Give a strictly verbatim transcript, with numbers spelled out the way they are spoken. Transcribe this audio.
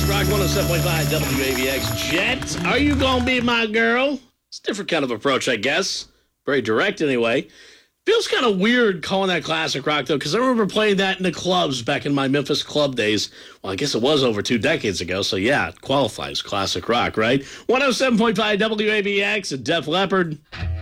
Rock one oh seven point five W A B X. Jet, are you going to be my girl? It's a different kind of approach, I guess. Very direct, anyway. Feels kind of weird calling that classic rock, though, because I remember playing that in the clubs back in my Memphis club days. Well, I guess it was over two decades ago, so yeah, it qualifies classic rock, right? one oh seven point five W A B X and Def Leppard.